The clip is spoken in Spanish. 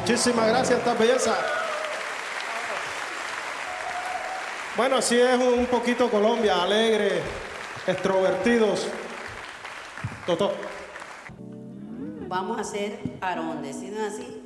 Muchísimas gracias, esta belleza. Bueno, así es un poquito Colombia, alegre, extrovertidos. Totó. Vamos a hacer Aronde, ¿sí no es así?